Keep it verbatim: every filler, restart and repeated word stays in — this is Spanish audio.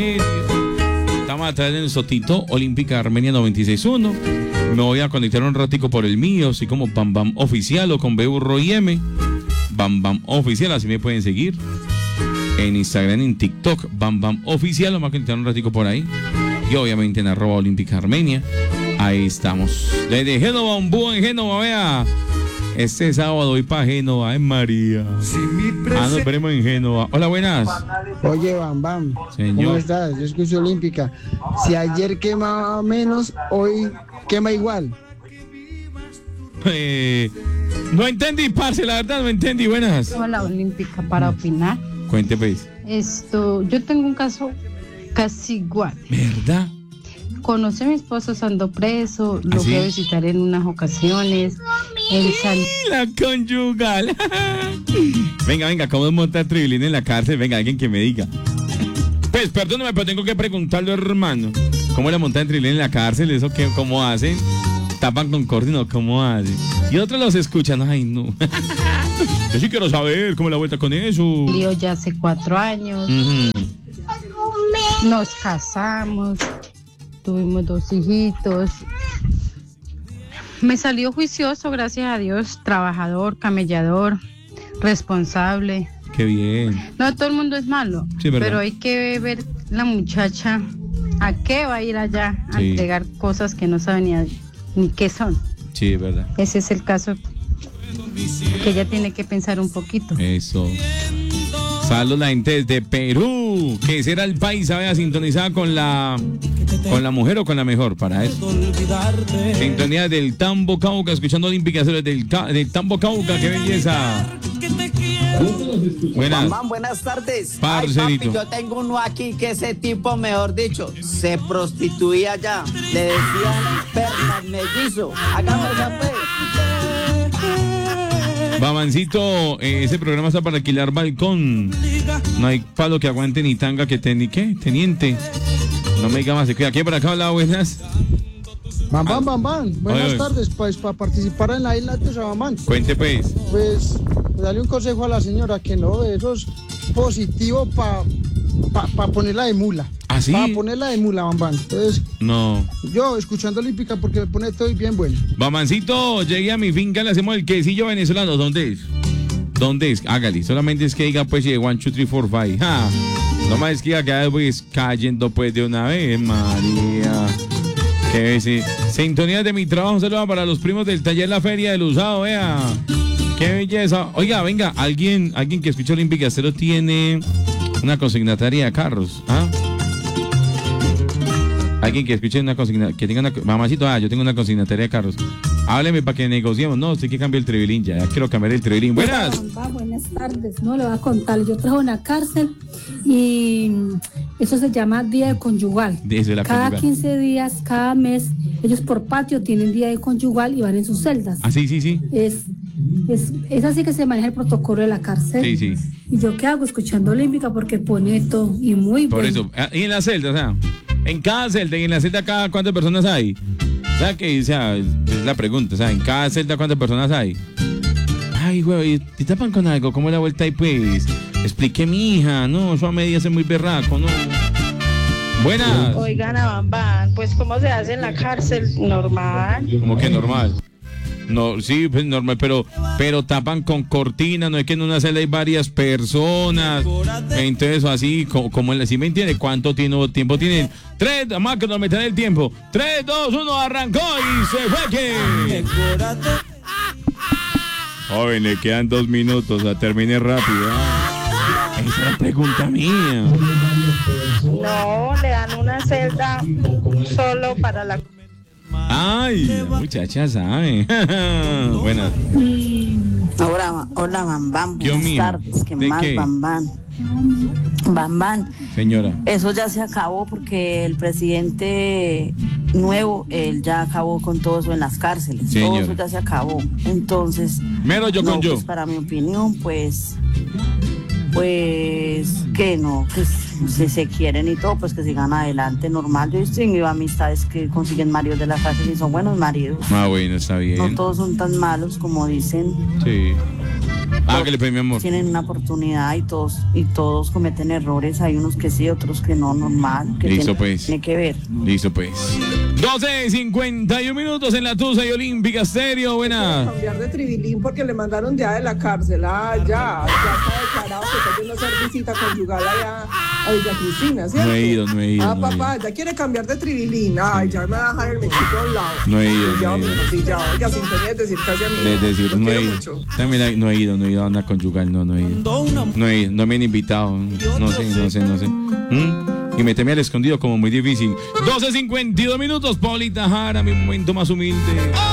Estamos a través del Sotito, Olímpica Armenia noventa y seis punto uno. Me voy a conectar un ratico por el mío, así como Bam Bam Oficial o con B Burro y M. Bam Bam Oficial, así me pueden seguir. En Instagram, en TikTok, Bam Bam Oficial, lo más que conectar un ratico por ahí. Y obviamente en arroba Olímpica Armenia. Ahí estamos. Desde Génova, un búho en Génova, vea. Este sábado voy para Génova, en María. Ah, nos veremos en Génova. Hola, buenas. Oye, Bam Bam, Señor. ¿cómo estás? Yo escucho Olímpica. Si ayer quemaba menos, hoy quema igual. Eh, no entendí, parce, la verdad no entendí. Buenas. Hola, Olímpica, para opinar. Cuente, pues. Esto, yo tengo un caso casi igual. ¿Verdad? Conocí a mi esposo estando preso, lo ¿Ah, sí? fui a visitar en unas ocasiones. Él sal... La conyugal. Venga, venga, ¿cómo monta Tribilín en la cárcel? Venga, alguien que me diga. Pues, perdóname, pero tengo que preguntarlo, hermano. ¿Cómo la monta Tribilín en la cárcel? ¿Eso qué, cómo hacen? ¿Tapan con corte? No, ¿cómo hacen? Y otros los escuchan. Ay, no. Yo sí quiero saber cómo es la vuelta con eso. Salió ya hace cuatro años. Uh-huh. Nos casamos. Tuvimos dos hijitos. Me salió juicioso, gracias a Dios, trabajador, camellador, responsable. Qué bien. No todo el mundo es malo, Sí, ¿verdad? pero hay que ver la muchacha a qué va a ir allá a Sí. entregar cosas que no sabe ni, a- ni qué son. Sí, es verdad. Ese es el caso que ella tiene que pensar un poquito. Eso. Saludos la gente desde Perú, que será el país, ¿sabes? Sintonizada con la con la mujer o con la mejor para eso. Sintonía del Tambo Cauca, escuchando Olímpica del, del Tambo Cauca, qué belleza. Buenas. Mamá, buenas tardes. Parcerito. Ay, papi, yo tengo uno aquí que ese tipo, mejor dicho, se prostituía ya. Le decían pernas mellizo. Hagamos la fe. Bamancito, eh, ese programa está para alquilar balcón. No hay palo que aguante ni tanga que te ni qué, teniente. No me diga más, se queda aquí para acá. Hola, buenas. Bam Bam, Bam Bam, buenas Oye, oye. tardes, pues para participar en la isla de Sabamán. Cuente pues. Pues dale un consejo a la señora que no, eso es positivo para pa, pa ponerla de mula. ¿Ah, sí? Para ponerla de mula, Bam Bam. Entonces, No. yo escuchando Olímpica porque me pone todo bien bueno. Bamancito, llegué a mi finca, le hacemos el quesillo venezolano. ¿Dónde es? ¿Dónde es? Hágale. Solamente es que diga pues eh, one, two, three, four, five. Ja. No más es que diga que pues cayendo pues de una vez, María. Que sí. Sintonía de mi trabajo, un saludo para los primos del taller La Feria del Usado, vea. Qué belleza. Oiga, venga, alguien, alguien que escucha Olímpica Cero tiene una consignataria de carros, ¿ah? Alguien que escuche una consignataria, que tenga una, mamacito, ah, yo tengo una consignataria de carros. Hábleme para que negociemos. No, usted que cambie el tribilín ya, ya quiero cambiar el tribilín. Buenas. Papá, buenas tardes. No, le voy a contar. Yo trabajo en la cárcel y eso se llama día de conyugal. Eso es la Cada conyugal. quince días, cada mes, ellos por patio tienen día de conyugal y van en sus celdas. Ah, sí, sí, sí. Es, es, es así que se maneja el protocolo de la cárcel. Sí, sí. ¿Y yo qué hago? Escuchando Olímpica porque pone todo y muy Por bueno. eso. Ah, y en la celda, o sea, en cada celda, y en la celda cada cuántas personas hay. O sea, que, o sea, es la pregunta, o sea, en cada celda cuántas personas hay. Ay, güey, ¿te tapan con algo? ¿Cómo es la vuelta ahí, pues? Expliqué, mi hija, no, eso a media es muy berraco, no. Buenas. Oigan, a Bam Bam, pues cómo se hace en la cárcel, normal. Como que normal. No, sí, pues normal, pero, pero tapan con cortina, no es que en una celda hay varias personas. Entonces, así, como, como en la, ¿sí me entiende? ¿Cuánto tiempo, tiempo tienen? Tres, más que nos metan el tiempo. Tres, dos, uno, arrancó y se fue que. Joven, le quedan dos minutos, la termine rápido. Esa es la pregunta mía. No, le dan una celda solo para la... Ay, la muchacha sabe. Buenas. Hola, hola, Bam Bam. Dios Buenas mío. tardes. ¿Qué ¿De más, qué? Bam Bam? Bam Bam. Señora. Eso ya se acabó porque el presidente nuevo, él ya acabó con todo eso en las cárceles. Todo Señora. eso ya se acabó. Entonces, Mero yo no, con yo. pues, para mi opinión, pues, pues, que no, que si se quieren y todo, pues que sigan adelante, normal. Yo he tenido amistades que consiguen maridos de la cárcel y son buenos maridos. Ah, bueno, está bien. No todos son tan malos como dicen. Sí. Hágale, pues, mi amor. Tienen una oportunidad y todos y todos cometen errores. Hay unos que sí, otros que no, normal. Que Listo, tiene, pues. tiene que ver. Listo, pues. doce cincuenta y uno minutos en la Tusa y Olímpica Stereo. Buena. Cambiar de tribilín porque le mandaron ya de la cárcel. Ah, ya, ya está declarado que está yendo a hacer visita conyugal allá a Villa Cristina, ¿cierto? No he ido, no he ido. Ah, no he papá, ido. ya quiere cambiar de tribilín. Ay, ya me va a dejar el mechito a un lado. No he ido, Ya, no he ido. sí, ya, oiga, sintonía es decir casi a mí. Es decir, Lo no he quiero ido. mucho. También hay- no he ido, no he ido a una conyugal, no, no he ido. No he ido, no me han invitado. No sé, no sé, no sé. ¿Mm? Y meterme al escondido como muy difícil. doce cincuenta y dos minutos, Paulita Jara, mi momento más humilde.